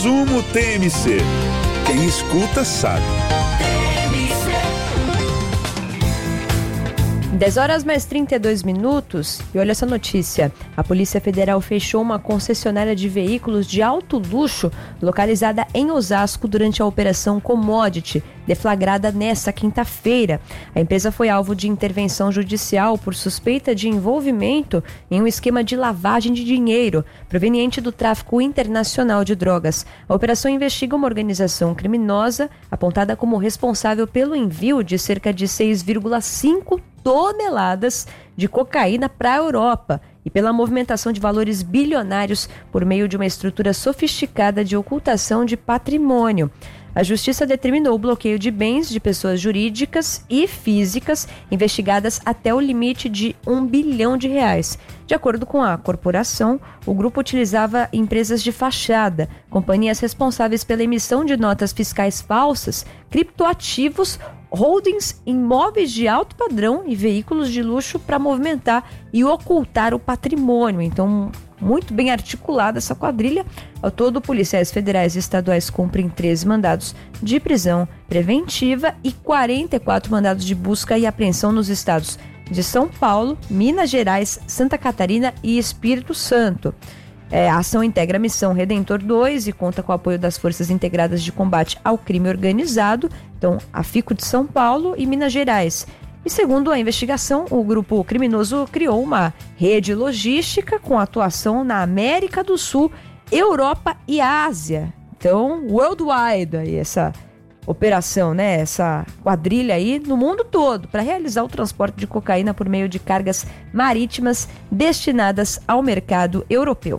Resumo TMC. Quem escuta sabe. 10h mais 32. E olha essa notícia. A Polícia Federal fechou uma concessionária de veículos de alto luxo localizada em Osasco durante a Operação Commodity, deflagrada nesta quinta-feira. A empresa foi alvo de intervenção judicial por suspeita de envolvimento em um esquema de lavagem de dinheiro proveniente do tráfico internacional de drogas. A operação investiga uma organização criminosa apontada como responsável pelo envio de cerca de 6,5 toneladas de cocaína para a Europa e pela movimentação de valores bilionários por meio de uma estrutura sofisticada de ocultação de patrimônio. A Justiça determinou o bloqueio de bens de pessoas jurídicas e físicas investigadas até o limite de R$1 bilhão. De acordo com a corporação, o grupo utilizava empresas de fachada, companhias responsáveis pela emissão de notas fiscais falsas, criptoativos, holdings, imóveis de alto padrão e veículos de luxo para movimentar e ocultar o patrimônio. Então, muito bem articulada essa quadrilha. Ao todo, policiais federais e estaduais cumprem 13 mandados de prisão preventiva e 44 mandados de busca e apreensão nos estados de São Paulo, Minas Gerais, Santa Catarina e Espírito Santo. A ação integra a Missão Redentor 2 e conta com o apoio das Forças Integradas de Combate ao Crime Organizado, então a FICO de São Paulo e Minas Gerais. E segundo a investigação, o grupo criminoso criou uma rede logística com atuação na América do Sul, Europa e Ásia. Então, worldwide aí essa operação, né? Essa quadrilha aí no mundo todo para realizar o transporte de cocaína por meio de cargas marítimas destinadas ao mercado europeu.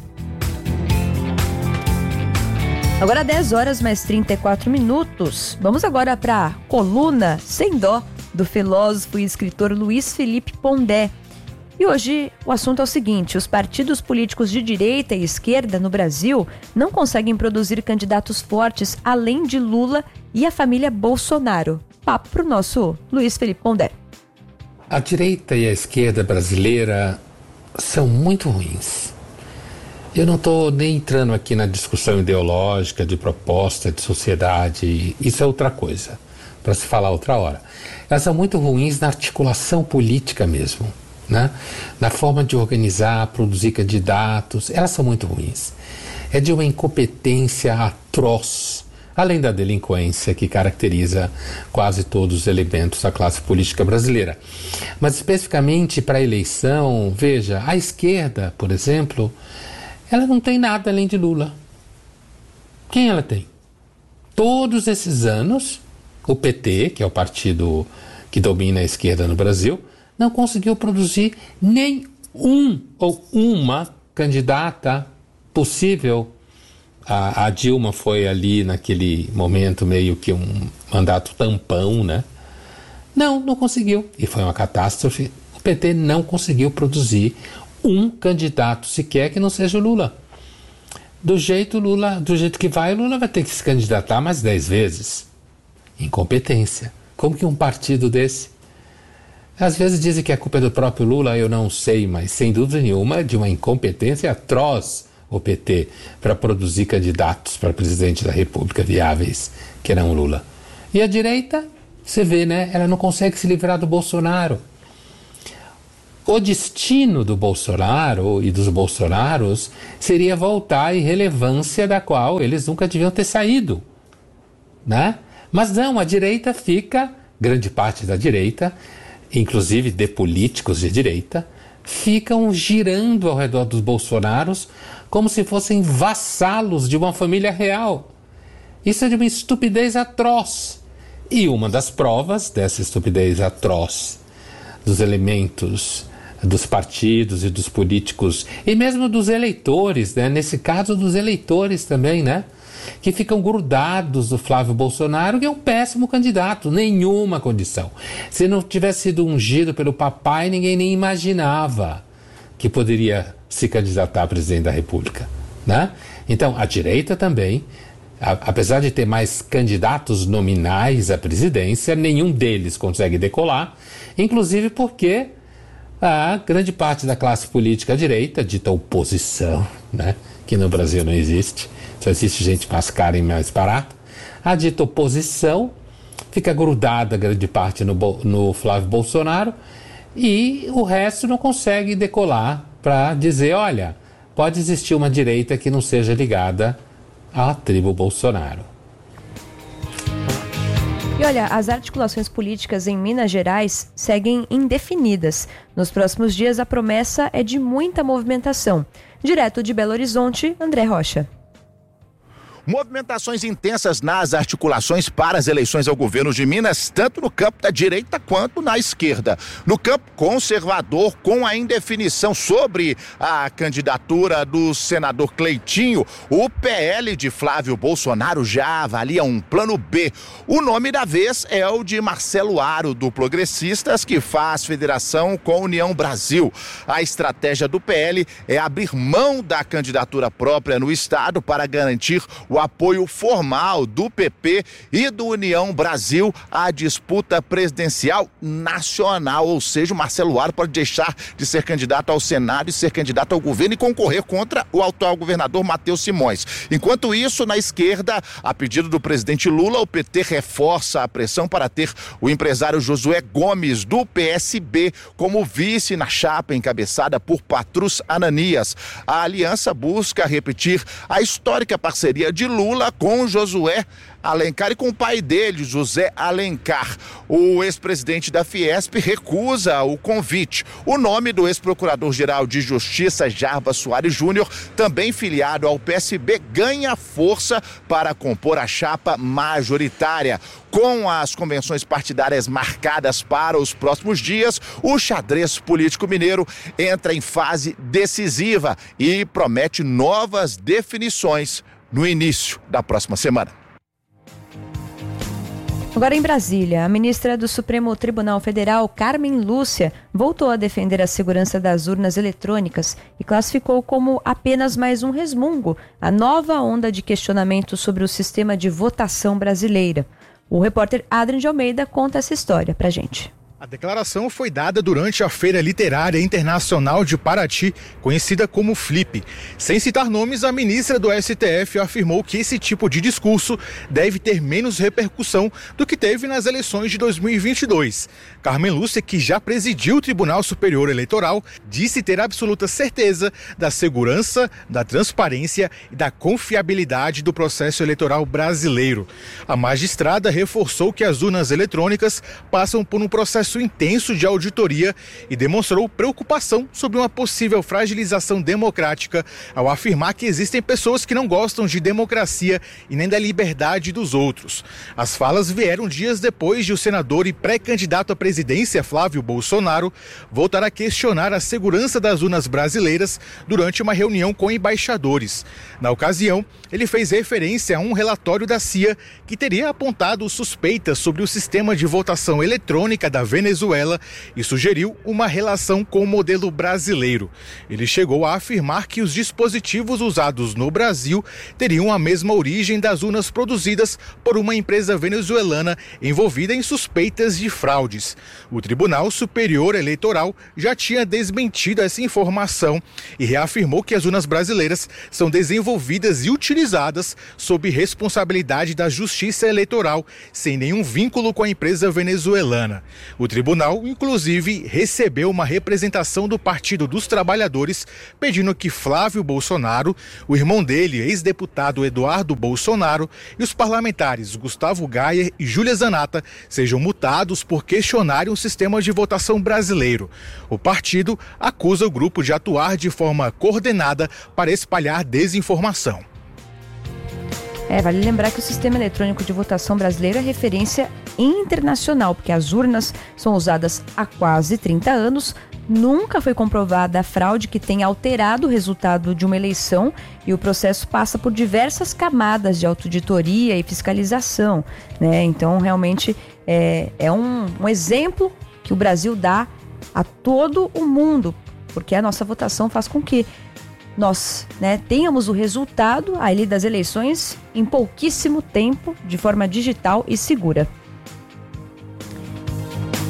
Agora 10h mais 34. Vamos agora para a coluna Sem Dó do filósofo e escritor Luiz Felipe Pondé. E hoje o assunto é o seguinte: os partidos políticos de direita e esquerda no Brasil não conseguem produzir candidatos fortes além de Lula e a família Bolsonaro. Papo para o nosso Luiz Felipe Pondé. A direita e a esquerda brasileira são muito ruins. Eu não estou nem entrando aqui na discussão ideológica, de proposta, de sociedade, isso é outra coisa, para se falar outra hora. Elas são muito ruins na articulação política mesmo, né? Na forma de organizar, produzir candidatos, elas são muito ruins. É de uma incompetência atroz, além da delinquência que caracteriza quase todos os elementos da classe política brasileira. Mas especificamente para a eleição, veja, a esquerda, por exemplo, ela não tem nada além de Lula. Quem ela tem? Todos esses anos, o PT, que é o partido que domina a esquerda no Brasil, não conseguiu produzir nem um ou uma candidata possível. A Dilma foi ali naquele momento meio que um mandato tampão, né? Não conseguiu. E foi uma catástrofe. O PT não conseguiu produzir um candidato sequer que não seja o Lula. Do jeito que vai, o Lula vai ter que se candidatar mais 10 vezes. Incompetência. Como que um partido desse? Às vezes dizem que a culpa é do próprio Lula, eu não sei, mas sem dúvida nenhuma de uma incompetência atroz o PT para produzir candidatos para presidente da República viáveis, que não o Lula. E a direita, você vê, né? Ela não consegue se livrar do Bolsonaro. O destino do Bolsonaro e dos Bolsonaros seria voltar à irrelevância da qual eles nunca deviam ter saído, né? Mas não, a direita fica, grande parte da direita, inclusive de políticos de direita, ficam girando ao redor dos Bolsonaros como se fossem vassalos de uma família real. Isso é de uma estupidez atroz. E uma das provas dessa estupidez atroz, dos elementos dos partidos e dos políticos, e mesmo dos eleitores, né? Nesse caso dos eleitores também, né? Que ficam grudados do Flávio Bolsonaro, que é um péssimo candidato, nenhuma condição. Se não tivesse sido ungido pelo papai, ninguém nem imaginava que poderia se candidatar a presidente da República, né? Então, a direita também, apesar de ter mais candidatos nominais à presidência, nenhum deles consegue decolar, inclusive porque a grande parte da classe política à direita, dita oposição, né, que no Brasil não existe, Só existe gente mais cara e mais barata. A dita oposição fica grudada grande parte no Flávio Bolsonaro e o resto não consegue decolar para dizer, olha, pode existir uma direita que não seja ligada à tribo Bolsonaro. E olha, as articulações políticas em Minas Gerais seguem indefinidas. Nos próximos dias, a promessa é de muita movimentação. Direto de Belo Horizonte, André Rocha. Movimentações intensas nas articulações para as eleições ao governo de Minas, tanto no campo da direita quanto na esquerda. No campo conservador, com a indefinição sobre a candidatura do senador Cleitinho, o PL de Flávio Bolsonaro já avalia um plano B. O nome da vez é o de Marcelo Aro, do Progressistas, que faz federação com a União Brasil. A estratégia do PL é abrir mão da candidatura própria no estado para garantir o apoio formal do PP e do União Brasil à disputa presidencial nacional, ou seja, o Marcelo Aro pode deixar de ser candidato ao Senado e ser candidato ao governo e concorrer contra o atual governador Matheus Simões. Enquanto isso, na esquerda, a pedido do presidente Lula, o PT reforça a pressão para ter o empresário Josué Gomes, do PSB, como vice na chapa encabeçada por Patrus Ananias. A aliança busca repetir a histórica parceria de Lula com Josué Alencar e com o pai dele, José Alencar. O ex-presidente da Fiesp recusa o convite. O nome do ex-procurador-geral de Justiça, Jarbas Soares Júnior, também filiado ao PSB, ganha força para compor a chapa majoritária. Com as convenções partidárias marcadas para os próximos dias, o xadrez político mineiro entra em fase decisiva e promete novas definições no início da próxima semana. Agora em Brasília, a ministra do Supremo Tribunal Federal, Carmen Lúcia, voltou a defender a segurança das urnas eletrônicas e classificou como apenas mais um resmungo a nova onda de questionamento sobre o sistema de votação brasileira. O repórter Adrian de Almeida conta essa história pra gente. A declaração foi dada durante a Feira Literária Internacional de Paraty, conhecida como FLIP. Sem citar nomes, a ministra do STF afirmou que esse tipo de discurso deve ter menos repercussão do que teve nas eleições de 2022. Carmen Lúcia, que já presidiu o Tribunal Superior Eleitoral, disse ter absoluta certeza da segurança, da transparência e da confiabilidade do processo eleitoral brasileiro. A magistrada reforçou que as urnas eletrônicas passam por um processo intenso de auditoria e demonstrou preocupação sobre uma possível fragilização democrática ao afirmar que existem pessoas que não gostam de democracia e nem da liberdade dos outros. As falas vieram dias depois de o senador e pré-candidato à presidência Flávio Bolsonaro voltar a questionar a segurança das urnas brasileiras durante uma reunião com embaixadores. Na ocasião, ele fez referência a um relatório da CIA que teria apontado suspeitas sobre o sistema de votação eletrônica da Venezuela e sugeriu uma relação com o modelo brasileiro. Ele chegou a afirmar que os dispositivos usados no Brasil teriam a mesma origem das urnas produzidas por uma empresa venezuelana envolvida em suspeitas de fraudes. O Tribunal Superior Eleitoral já tinha desmentido essa informação e reafirmou que as urnas brasileiras são desenvolvidas e utilizadas sob responsabilidade da Justiça Eleitoral, sem nenhum vínculo com a empresa venezuelana. O tribunal, inclusive, recebeu uma representação do Partido dos Trabalhadores pedindo que Flávio Bolsonaro, o irmão dele, ex-deputado Eduardo Bolsonaro, e os parlamentares Gustavo Gayer e Júlia Zanata sejam multados por questionarem o sistema de votação brasileiro. O partido acusa o grupo de atuar de forma coordenada para espalhar desinformação. Vale lembrar que o sistema eletrônico de votação brasileiro é referência internacional, porque as urnas são usadas há quase 30 anos, nunca foi comprovada a fraude que tenha alterado o resultado de uma eleição e o processo passa por diversas camadas de auditoria e fiscalização, né? Então, realmente, é um exemplo que o Brasil dá a todo o mundo, porque a nossa votação faz com que nós, tenhamos o resultado ali das eleições em pouquíssimo tempo, de forma digital e segura.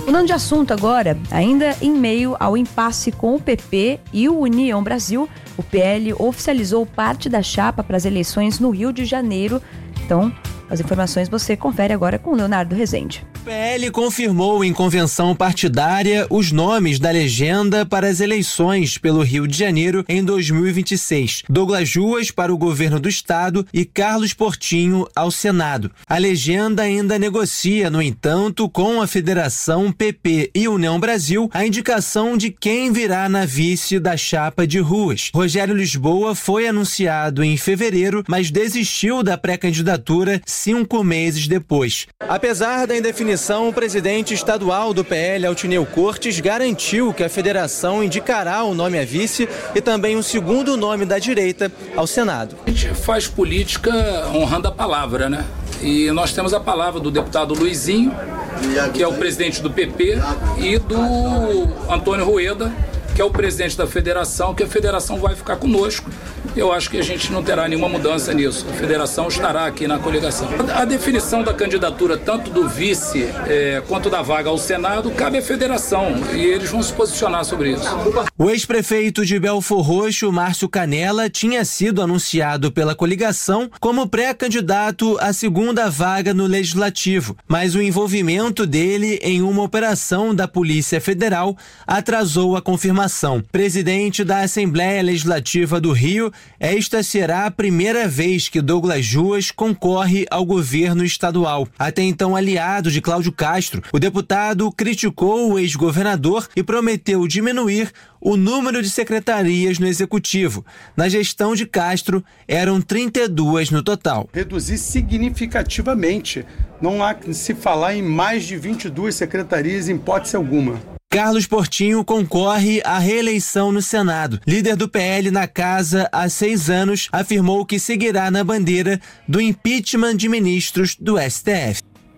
Mudando de assunto agora, ainda em meio ao impasse com o PP e o União Brasil, o PL oficializou parte da chapa para as eleições no Rio de Janeiro. Então, as informações você confere agora com o Leonardo Rezende. O PL confirmou em convenção partidária os nomes da legenda para as eleições pelo Rio de Janeiro em 2026. Douglas Ruas para o governo do estado e Carlos Portinho ao Senado. A legenda ainda negocia, no entanto, com a Federação, PP e União Brasil a indicação de quem virá na vice da chapa de Ruas. Rogério Lisboa foi anunciado em fevereiro, mas desistiu da pré-candidatura 5 meses depois. Apesar da indefinição, o presidente estadual do PL, Altineu Cortes, garantiu que a federação indicará o nome a vice e também um segundo nome da direita ao Senado. A gente faz política honrando a palavra, né? E nós temos a palavra do deputado Luizinho, que é o presidente do PP, e do Antônio Rueda, que é o presidente da federação, que a federação vai ficar conosco. Eu acho que a gente não terá nenhuma mudança nisso. A federação estará aqui na coligação. A definição da candidatura, tanto do vice quanto da vaga ao Senado, cabe à federação e eles vão se posicionar sobre isso. O ex-prefeito de Belfor Roxo, Márcio Canella, tinha sido anunciado pela coligação como pré-candidato à segunda vaga no Legislativo, mas o envolvimento dele em uma operação da Polícia Federal atrasou a confirmação. Presidente da Assembleia Legislativa do Rio, esta será a primeira vez que Douglas Ruas concorre ao governo estadual. Até então aliado de Cláudio Castro, o deputado criticou o ex-governador e prometeu diminuir o número de secretarias no executivo. Na gestão de Castro, eram 32 no total. Reduzir significativamente. Não há que se falar em mais de 22 secretarias em hipótese alguma. Carlos Portinho concorre à reeleição no Senado. Líder do PL na casa há 6 anos, afirmou que seguirá na bandeira do impeachment de ministros do STF.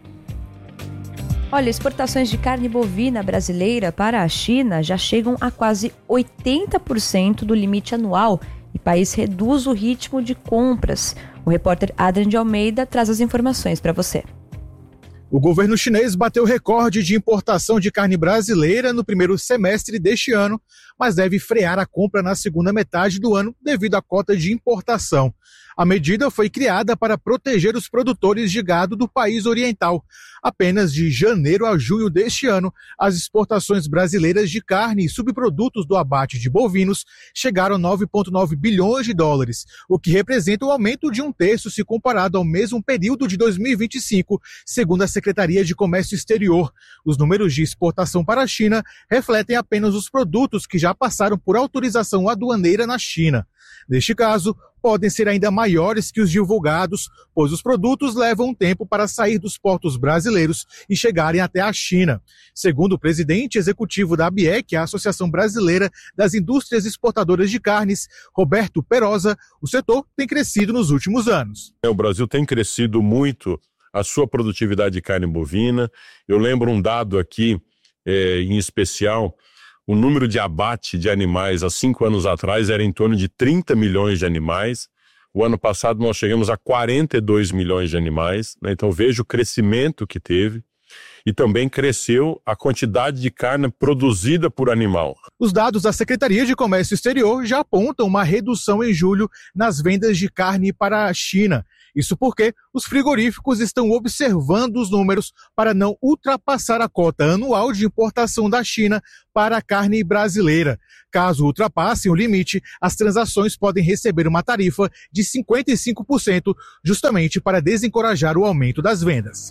Olha, exportações de carne bovina brasileira para a China já chegam a quase 80% do limite anual e o país reduz o ritmo de compras. O repórter Adrian de Almeida traz as informações para você. O governo chinês bateu recorde de importação de carne brasileira no primeiro semestre deste ano, mas deve frear a compra na segunda metade do ano devido à cota de importação. A medida foi criada para proteger os produtores de gado do país oriental. Apenas de janeiro a junho deste ano, as exportações brasileiras de carne e subprodutos do abate de bovinos chegaram a 9,9 bilhões de dólares, o que representa um aumento de 1/3 se comparado ao mesmo período de 2025, segundo a Secretaria de Comércio Exterior. Os números de exportação para a China refletem apenas os produtos que já passaram por autorização aduaneira na China. Neste caso, podem ser ainda maiores que os divulgados, pois os produtos levam um tempo para sair dos portos brasileiros e chegarem até a China. Segundo o presidente executivo da ABIEC, a Associação Brasileira das Indústrias Exportadoras de Carnes, Roberto Perosa, o setor tem crescido nos últimos anos. O Brasil tem crescido muito a sua produtividade de carne bovina. Eu lembro um dado aqui, em especial, o número de abate de animais há 5 anos atrás era em torno de 30 milhões de animais. O ano passado nós chegamos a 42 milhões de animais, né? Então veja o crescimento que teve. E também cresceu a quantidade de carne produzida por animal. Os dados da Secretaria de Comércio Exterior já apontam uma redução em julho nas vendas de carne para a China. Isso porque os frigoríficos estão observando os números para não ultrapassar a cota anual de importação da China para a carne brasileira. Caso ultrapassem o limite, as transações podem receber uma tarifa de 55%, justamente para desencorajar o aumento das vendas.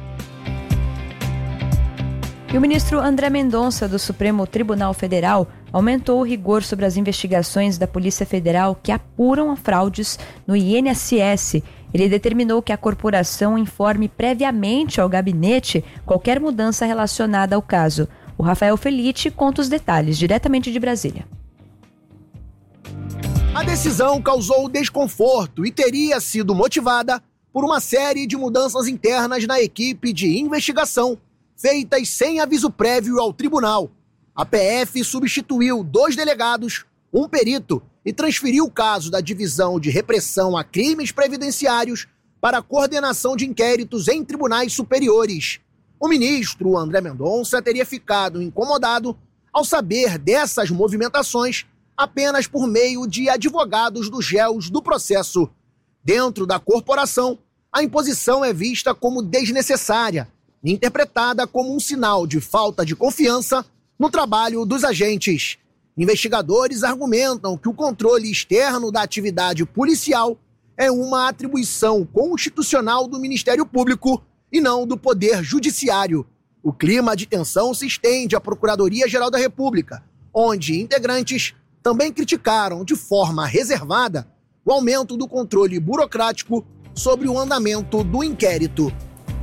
E o ministro André Mendonça, do Supremo Tribunal Federal, aumentou o rigor sobre as investigações da Polícia Federal que apuram fraudes no INSS. Ele determinou que a corporação informe previamente ao gabinete qualquer mudança relacionada ao caso. O Rafael Felite conta os detalhes, diretamente de Brasília. A decisão causou desconforto e teria sido motivada por uma série de mudanças internas na equipe de investigação, feitas sem aviso prévio ao tribunal. A PF substituiu 2 delegados, um perito e transferiu o caso da Divisão de Repressão a Crimes Previdenciários para a coordenação de inquéritos em tribunais superiores. O ministro André Mendonça teria ficado incomodado ao saber dessas movimentações apenas por meio de advogados dos réus do processo. Dentro da corporação, a imposição é vista como desnecessária e interpretada como um sinal de falta de confiança no trabalho dos agentes. Investigadores argumentam que o controle externo da atividade policial é uma atribuição constitucional do Ministério Público e não do Poder Judiciário. O clima de tensão se estende à Procuradoria-Geral da República, onde integrantes também criticaram de forma reservada o aumento do controle burocrático sobre o andamento do inquérito.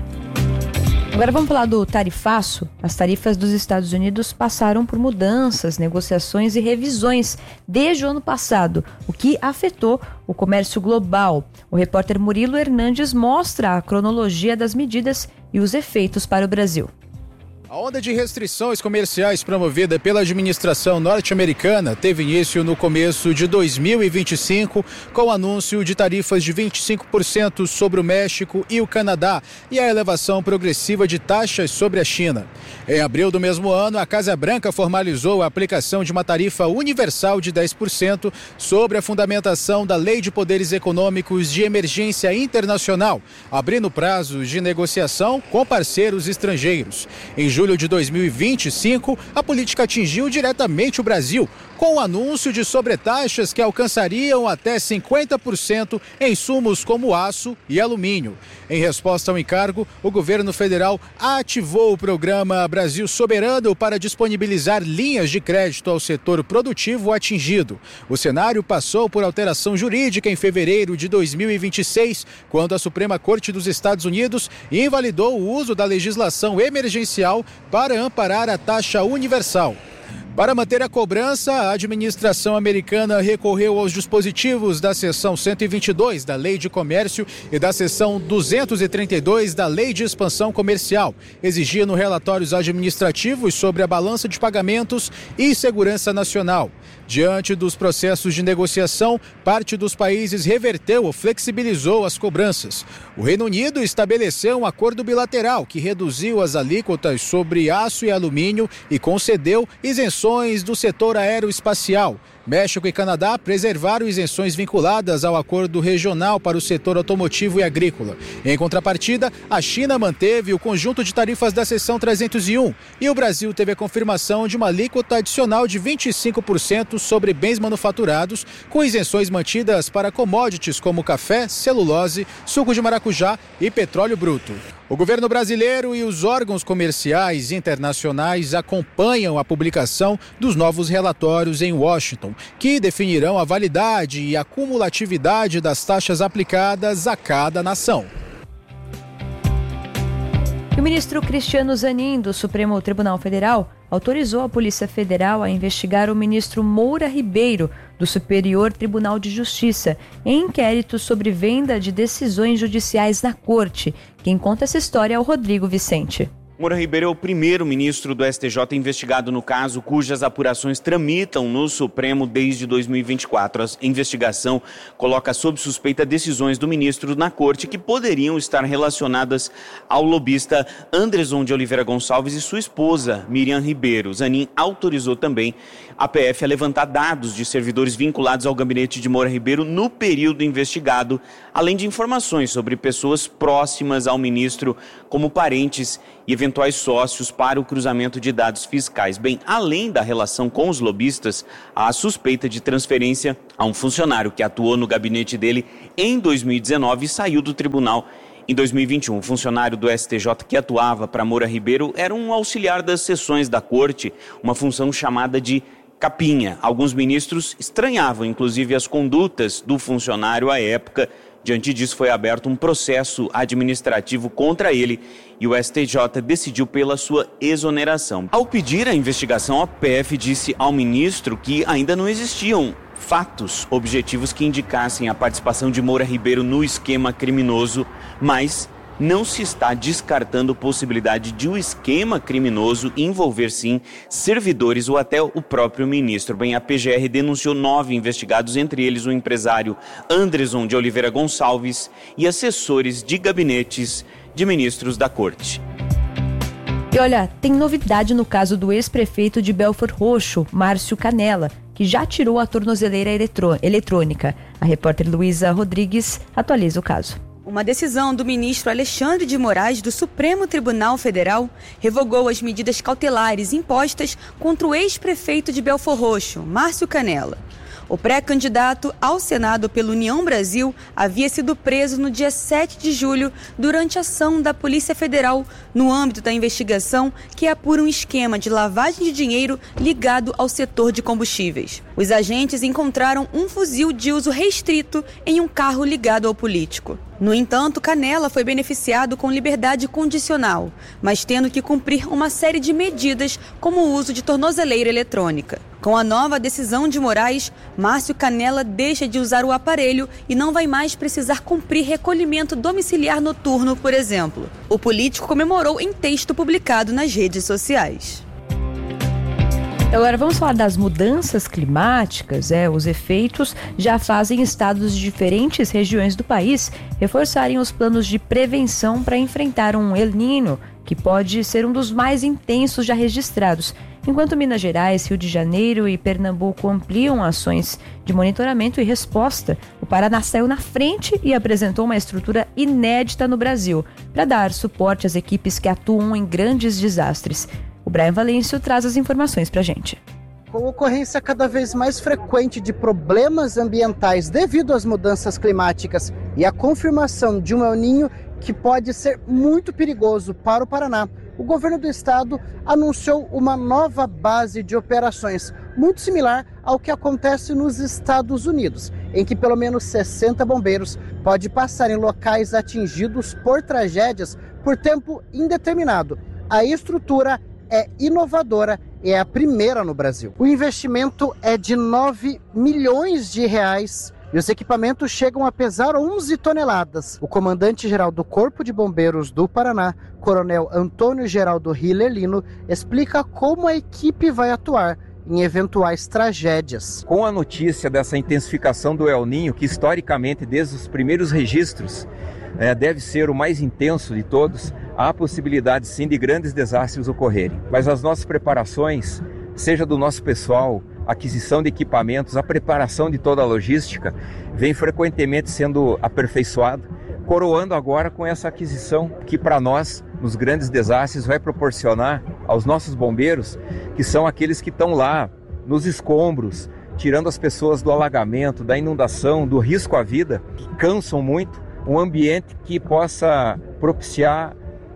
Agora vamos falar do tarifaço. As tarifas dos Estados Unidos passaram por mudanças, negociações e revisões desde o ano passado, o que afetou o comércio global. O repórter Murilo Hernandes mostra a cronologia das medidas e os efeitos para o Brasil. A onda de restrições comerciais promovida pela administração norte-americana teve início no começo de 2025, com o anúncio de tarifas de 25% sobre o México e o Canadá e a elevação progressiva de taxas sobre a China. Em abril do mesmo ano, a Casa Branca formalizou a aplicação de uma tarifa universal de 10% sobre a fundamentação da Lei de Poderes Econômicos de Emergência Internacional, abrindo prazos de negociação com parceiros estrangeiros. Em julho de 2025, a política atingiu diretamente o Brasil, com o anúncio de sobretaxas que alcançariam até 50% em insumos como aço e alumínio. Em resposta ao encargo, o governo federal ativou o programa Brasil Soberano para disponibilizar linhas de crédito ao setor produtivo atingido. O cenário passou por alteração jurídica em fevereiro de 2026, quando a Suprema Corte dos Estados Unidos invalidou o uso da legislação emergencial para amparar a taxa universal. Para manter a cobrança, a administração americana recorreu aos dispositivos da seção 122 da Lei de Comércio e da seção 232 da Lei de Expansão Comercial, exigindo relatórios administrativos sobre a balança de pagamentos e segurança nacional. Diante dos processos de negociação, parte dos países reverteu ou flexibilizou as cobranças. O Reino Unido estabeleceu um acordo bilateral que reduziu as alíquotas sobre aço e alumínio e concedeu isenções do setor aeroespacial. México e Canadá preservaram isenções vinculadas ao acordo regional para o setor automotivo e agrícola. Em contrapartida, a China manteve o conjunto de tarifas da seção 301 e o Brasil teve a confirmação de uma alíquota adicional de 25% sobre bens manufaturados, com isenções mantidas para commodities como café, celulose, suco de maracujá e petróleo bruto. O governo brasileiro e os órgãos comerciais internacionais acompanham a publicação dos novos relatórios em Washington, que definirão a validade e a cumulatividade das taxas aplicadas a cada nação. O ministro Cristiano Zanin, do Supremo Tribunal Federal, autorizou a Polícia Federal a investigar o ministro Moura Ribeiro, do Superior Tribunal de Justiça, em inquérito sobre venda de decisões judiciais na Corte. Quem conta essa história é o Rodrigo Vicente. Moura Ribeiro é o primeiro ministro do STJ investigado no caso, cujas apurações tramitam no Supremo desde 2024. A investigação coloca sob suspeita decisões do ministro na Corte que poderiam estar relacionadas ao lobista Anderson de Oliveira Gonçalves e sua esposa, Miriam Ribeiro. Zanin autorizou também a PF a levantar dados de servidores vinculados ao gabinete de Moura Ribeiro no período investigado, além de informações sobre pessoas próximas ao ministro, como parentes e eventuais sócios para o cruzamento de dados fiscais. Bem, além da relação com os lobistas, há a suspeita de transferência a um funcionário que atuou no gabinete dele em 2019 e saiu do tribunal em 2021. O funcionário do STJ que atuava para Moura Ribeiro era um auxiliar das sessões da Corte, uma função chamada de capinha. Alguns ministros estranhavam, inclusive, as condutas do funcionário à época. Diante disso, foi aberto um processo administrativo contra ele e o STJ decidiu pela sua exoneração. Ao pedir a investigação, a PF disse ao ministro que ainda não existiam fatos objetivos que indicassem a participação de Moura Ribeiro no esquema criminoso, mas não se está descartando a possibilidade de o esquema criminoso envolver, sim, servidores ou até o próprio ministro. Bem, a PGR denunciou 9 investigados, entre eles o empresário Anderson de Oliveira Gonçalves e assessores de gabinetes de ministros da Corte. E olha, tem novidade no caso do ex-prefeito de Belford Roxo, Márcio Canella, que já tirou a tornozeleira eletrônica. A repórter Luísa Rodrigues atualiza o caso. Uma decisão do ministro Alexandre de Moraes do Supremo Tribunal Federal revogou as medidas cautelares impostas contra o ex-prefeito de Belford Roxo, Márcio Canella. O pré-candidato ao Senado pela União Brasil havia sido preso no dia 7 de julho durante a ação da Polícia Federal no âmbito da investigação que apura um esquema de lavagem de dinheiro ligado ao setor de combustíveis. Os agentes encontraram um fuzil de uso restrito em um carro ligado ao político. No entanto, Canella foi beneficiado com liberdade condicional, mas tendo que cumprir uma série de medidas, como o uso de tornozeleira eletrônica. Com a nova decisão de Moraes, Márcio Canella deixa de usar o aparelho e não vai mais precisar cumprir recolhimento domiciliar noturno, por exemplo. O político comemorou em texto publicado nas redes sociais. Agora vamos falar das mudanças climáticas. Os efeitos já fazem estados de diferentes regiões do país reforçarem os planos de prevenção para enfrentar um El Niño, que pode ser um dos mais intensos já registrados. Enquanto Minas Gerais, Rio de Janeiro e Pernambuco ampliam ações de monitoramento e resposta, o Paraná saiu na frente e apresentou uma estrutura inédita no Brasil para dar suporte às equipes que atuam em grandes desastres. O Brian Valêncio traz as informações para a gente. Com a ocorrência cada vez mais frequente de problemas ambientais devido às mudanças climáticas e a confirmação de um El Niño que pode ser muito perigoso para o Paraná, o governo do estado anunciou uma nova base de operações, muito similar ao que acontece nos Estados Unidos, em que pelo menos 60 bombeiros podem passar em locais atingidos por tragédias por tempo indeterminado. A estrutura é inovadora e é a primeira no Brasil. O investimento é de 9 milhões de reais e os equipamentos chegam a pesar 11 toneladas. O comandante-geral do Corpo de Bombeiros do Paraná, Coronel Antônio Geraldo Hiller Lino, explica como a equipe vai atuar em eventuais tragédias. Com a notícia dessa intensificação do El Niño, que historicamente, desde os primeiros registros, deve ser o mais intenso de todos, há possibilidade sim de grandes desastres ocorrerem. Mas as nossas preparações, seja do nosso pessoal, aquisição de equipamentos, a preparação de toda a logística, vem frequentemente sendo aperfeiçoada, coroando agora com essa aquisição que para nós, nos grandes desastres, vai proporcionar aos nossos bombeiros, que são aqueles que estão lá nos escombros, tirando as pessoas do alagamento, da inundação, do risco à vida, que cansam muito, um ambiente que possa propiciar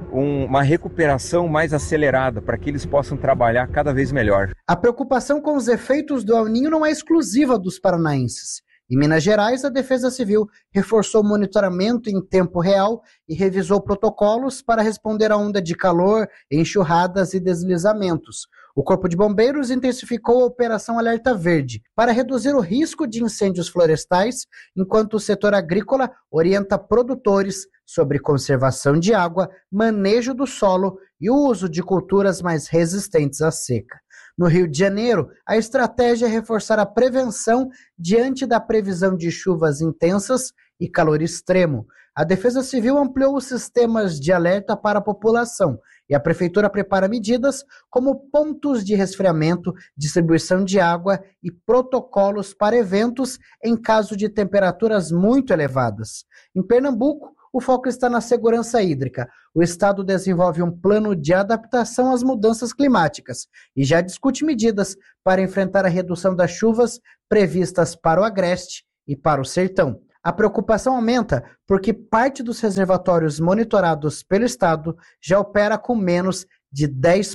uma recuperação mais acelerada para que eles possam trabalhar cada vez melhor. A preocupação com os efeitos do El Niño não é exclusiva dos paranaenses. Em Minas Gerais, a Defesa Civil reforçou o monitoramento em tempo real e revisou protocolos para responder à onda de calor, enxurradas e deslizamentos. O Corpo de Bombeiros intensificou a Operação Alerta Verde para reduzir o risco de incêndios florestais, enquanto o setor agrícola orienta produtores sobre conservação de água, manejo do solo e o uso de culturas mais resistentes à seca. No Rio de Janeiro, a estratégia é reforçar a prevenção diante da previsão de chuvas intensas e calor extremo. A Defesa Civil ampliou os sistemas de alerta para a população e a Prefeitura prepara medidas como pontos de resfriamento, distribuição de água e protocolos para eventos em caso de temperaturas muito elevadas. Em Pernambuco, o foco está na segurança hídrica. O estado desenvolve um plano de adaptação às mudanças climáticas e já discute medidas para enfrentar a redução das chuvas previstas para o Agreste e para o Sertão. A preocupação aumenta porque parte dos reservatórios monitorados pelo estado já opera com menos de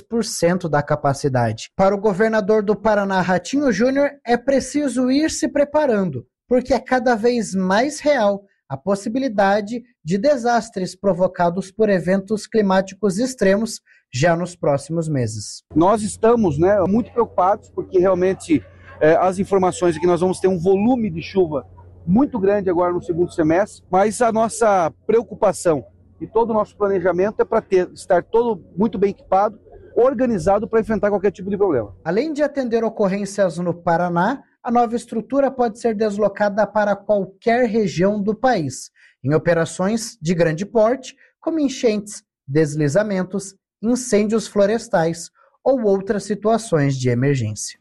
10% da capacidade. Para o governador do Paraná, Ratinho Júnior, é preciso ir se preparando, porque é cada vez mais real a possibilidade de desastres provocados por eventos climáticos extremos já nos próximos meses. Nós estamos muito preocupados porque realmente as informações é que nós vamos ter um volume de chuva muito grande agora no segundo semestre, mas a nossa preocupação e todo o nosso planejamento é para estar todo muito bem equipado, organizado para enfrentar qualquer tipo de problema. Além de atender ocorrências no Paraná, a nova estrutura pode ser deslocada para qualquer região do país, em operações de grande porte, como enchentes, deslizamentos incêndios florestais ou outras situações de emergência.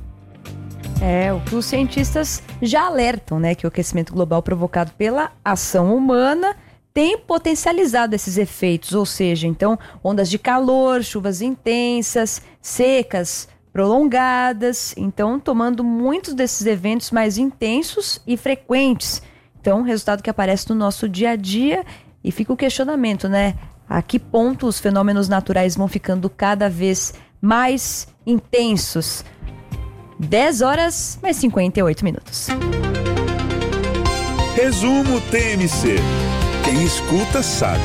O que os cientistas já alertam, né, que o aquecimento global provocado pela ação humana tem potencializado esses efeitos, ou seja, então, ondas de calor, chuvas intensas, secas, prolongadas, então tomando muitos desses eventos mais intensos e frequentes. Então, resultado que aparece no nosso dia a dia, e fica o questionamento, né? A que ponto os fenômenos naturais vão ficando cada vez mais intensos? 10 horas, mais 58 minutos. Resumo TMC. Quem escuta sabe.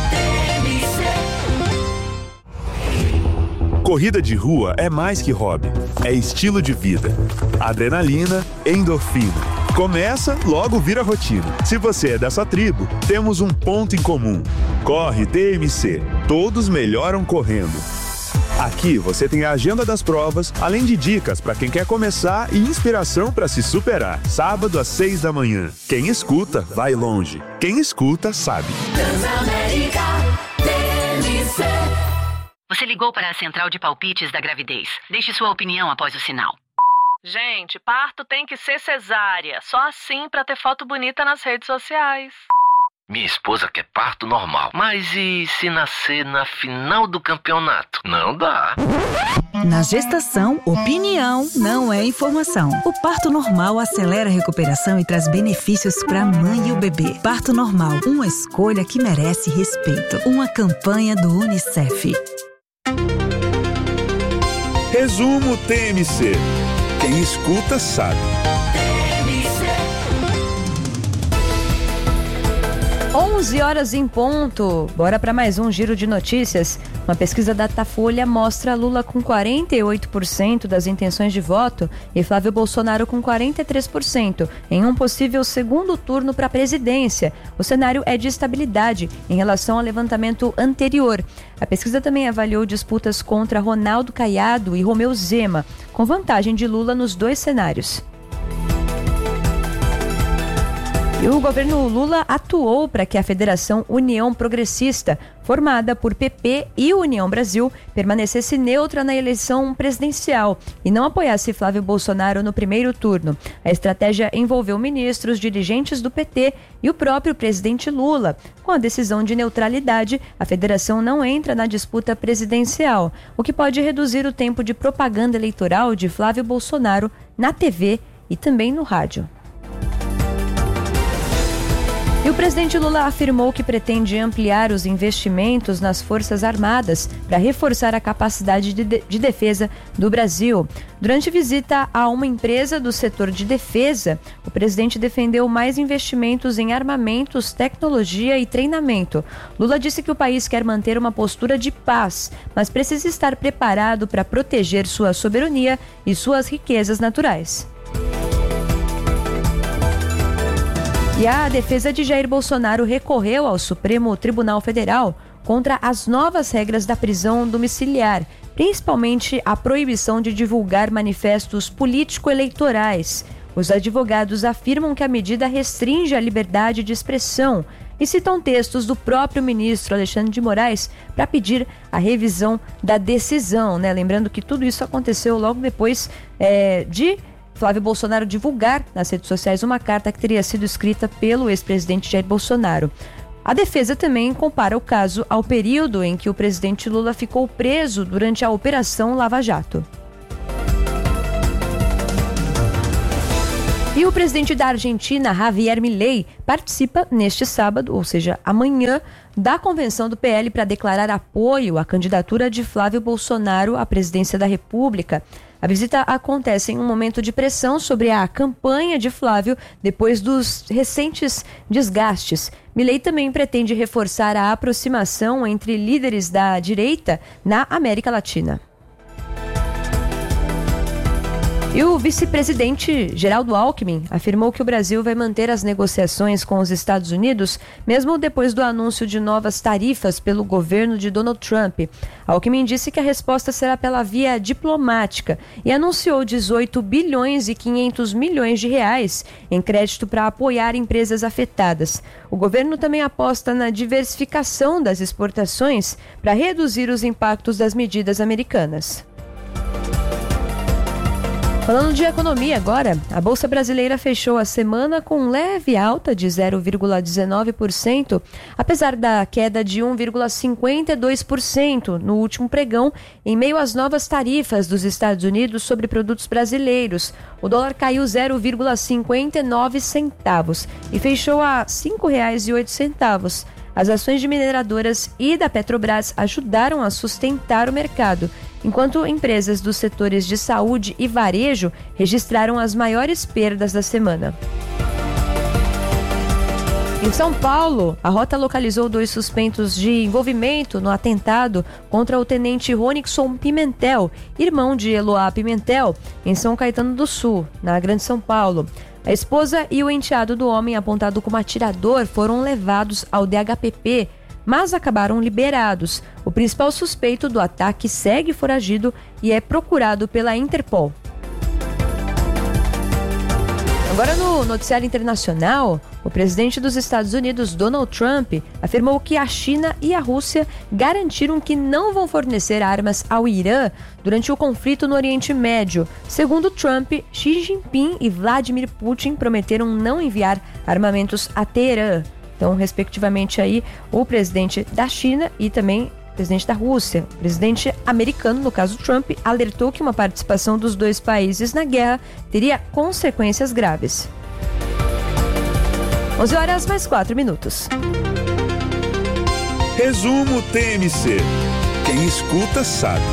Corrida de rua é mais que hobby, é estilo de vida. Adrenalina, endorfina. Começa, logo vira rotina. Se você é dessa tribo, temos um ponto em comum. Corre TMC. Todos melhoram correndo. Aqui você tem a agenda das provas, além de dicas para quem quer começar e inspiração para se superar. Sábado às 6 da manhã. Quem escuta, vai longe. Quem escuta, sabe. Transamérica TMC. Você ligou para a central de palpites da gravidez. Deixe sua opinião após o sinal. Gente, parto tem que ser cesárea. Só assim pra ter foto bonita nas redes sociais. Minha esposa quer parto normal. Mas e se nascer na final do campeonato? Não dá. Na gestação, opinião não é informação. O parto normal acelera a recuperação e traz benefícios para a mãe e o bebê. Parto normal, uma escolha que merece respeito. Uma campanha do UNICEF. Resumo TMC. Quem escuta sabe. 11 horas em ponto. Bora para mais um giro de notícias. Uma pesquisa da Datafolha mostra Lula com 48% das intenções de voto e Flávio Bolsonaro com 43% em um possível segundo turno para a presidência. O cenário é de estabilidade em relação ao levantamento anterior. A pesquisa também avaliou disputas contra Ronaldo Caiado e Romeu Zema, com vantagem de Lula nos dois cenários. E o governo Lula atuou para que a Federação União Progressista, formada por PP e União Brasil, permanecesse neutra na eleição presidencial e não apoiasse Flávio Bolsonaro no primeiro turno. A estratégia envolveu ministros, dirigentes do PT e o próprio presidente Lula. Com a decisão de neutralidade, a federação não entra na disputa presidencial, o que pode reduzir o tempo de propaganda eleitoral de Flávio Bolsonaro na TV e também no rádio. E o presidente Lula afirmou que pretende ampliar os investimentos nas Forças Armadas para reforçar a capacidade de defesa do Brasil. Durante visita a uma empresa do setor de defesa, o presidente defendeu mais investimentos em armamentos, tecnologia e treinamento. Lula disse que o país quer manter uma postura de paz, mas precisa estar preparado para proteger sua soberania e suas riquezas naturais. E a defesa de Jair Bolsonaro recorreu ao Supremo Tribunal Federal contra as novas regras da prisão domiciliar, principalmente a proibição de divulgar manifestos político-eleitorais. Os advogados afirmam que a medida restringe a liberdade de expressão e citam textos do próprio ministro Alexandre de Moraes para pedir a revisão da decisão, né? Lembrando que tudo isso aconteceu logo depois de Flávio Bolsonaro divulgar nas redes sociais uma carta que teria sido escrita pelo ex-presidente Jair Bolsonaro. A defesa também compara o caso ao período em que o presidente Lula ficou preso durante a Operação Lava Jato. E o presidente da Argentina, Javier Milei, participa neste sábado, ou seja, amanhã, da convenção do PL para declarar apoio à candidatura de Flávio Bolsonaro à presidência da República. A visita acontece em um momento de pressão sobre a campanha de Flávio depois dos recentes desgastes. Milei também pretende reforçar a aproximação entre líderes da direita na América Latina. E o vice-presidente Geraldo Alckmin afirmou que o Brasil vai manter as negociações com os Estados Unidos, mesmo depois do anúncio de novas tarifas pelo governo de Donald Trump. Alckmin disse que a resposta será pela via diplomática e anunciou 18 bilhões e 500 milhões de reais em crédito para apoiar empresas afetadas. O governo também aposta na diversificação das exportações para reduzir os impactos das medidas americanas. Falando de economia agora, a Bolsa Brasileira fechou a semana com leve alta de 0,19%, apesar da queda de 1,52% no último pregão, em meio às novas tarifas dos Estados Unidos sobre produtos brasileiros. O dólar caiu 0,59 centavos e fechou a R$ 5,08. As ações de mineradoras e da Petrobras ajudaram a sustentar o mercado, enquanto empresas dos setores de saúde e varejo registraram as maiores perdas da semana. Em São Paulo, a Rota localizou 2 suspeitos de envolvimento no atentado contra o tenente Ronixon Pimentel, irmão de Eloá Pimentel, em São Caetano do Sul, na Grande São Paulo. A esposa e o enteado do homem apontado como atirador foram levados ao DHPP, mas acabaram liberados. O principal suspeito do ataque segue foragido e é procurado pela Interpol. Agora no noticiário internacional, o presidente dos Estados Unidos, Donald Trump, afirmou que a China e a Rússia garantiram que não vão fornecer armas ao Irã durante o conflito no Oriente Médio. Segundo Trump, Xi Jinping e Vladimir Putin prometeram não enviar armamentos a Teherã. Então, respectivamente aí, o presidente da China e também o presidente da Rússia. O presidente americano, no caso Trump, alertou que uma participação dos dois países na guerra teria consequências graves. 11h mais 4. Resumo TMC. Quem escuta sabe.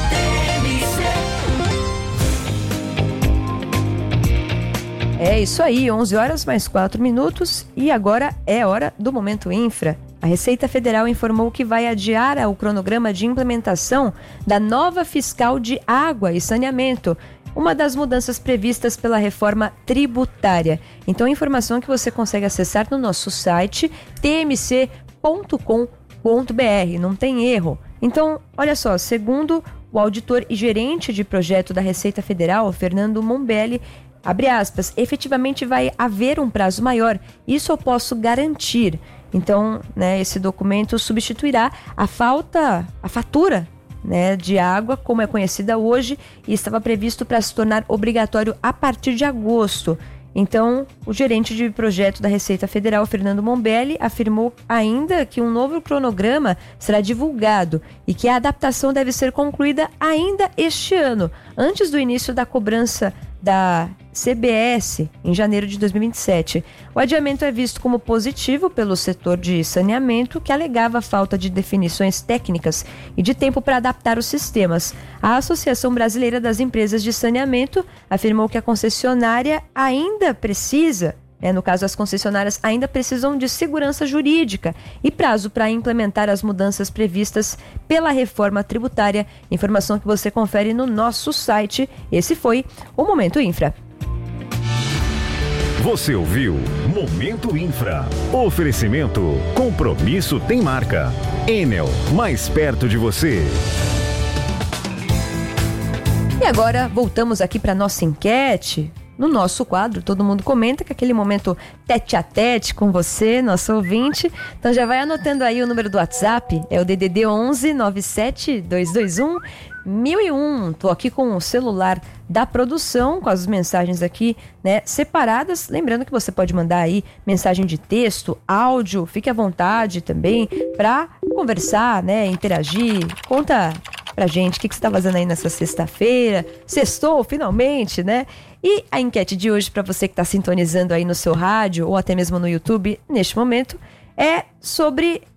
É isso aí, 11h mais 4 e agora é hora do Momento Infra. A Receita Federal informou que vai adiar o cronograma de implementação da nova fiscal de água e saneamento, uma das mudanças previstas pela reforma tributária. Então, a informação que você consegue acessar no nosso site tmc.com.br, não tem erro. Então, olha só, segundo o auditor e gerente de projeto da Receita Federal, Fernando Mombelli, abre aspas, efetivamente vai haver um prazo maior, isso eu posso garantir. Então, esse documento substituirá a fatura, de água, como é conhecida hoje, e estava previsto para se tornar obrigatório a partir de agosto. Então, o gerente de projeto da Receita Federal, Fernando Mombelli, afirmou ainda que um novo cronograma será divulgado e que a adaptação deve ser concluída ainda este ano, antes do início da cobrança da CBS em janeiro de 2027. O adiamento é visto como positivo pelo setor de saneamento, que alegava a falta de definições técnicas e de tempo para adaptar os sistemas. A Associação Brasileira das Empresas de Saneamento afirmou que a concessionária ainda precisa, no caso as concessionárias ainda precisam de segurança jurídica e prazo para implementar as mudanças previstas pela reforma tributária. Informação que você confere no nosso site. Esse foi o Momento Infra. Você ouviu Momento Infra. Oferecimento. Compromisso tem marca. Enel, mais perto de você. E agora voltamos aqui para nossa enquete. No nosso quadro, todo mundo comenta que aquele momento tete a tete com você, nosso ouvinte. Então já vai anotando aí o número do WhatsApp, é o DDD 11 97 221 1001. Tô aqui com o celular da produção, com as mensagens aqui, separadas. Lembrando que você pode mandar aí mensagem de texto, áudio, fique à vontade também para conversar, interagir. Conta pra gente o que você tá fazendo aí nessa sexta-feira. Sextou, finalmente, E a enquete de hoje, para você que está sintonizando aí no seu rádio ou até mesmo no YouTube neste momento, é sobre